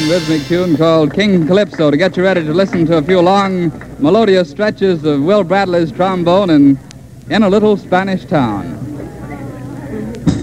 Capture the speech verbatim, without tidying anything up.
rhythmic tune called King Calypso to get you ready to listen to a few long, melodious stretches of Will Bradley's trombone in, in a Little Spanish Town.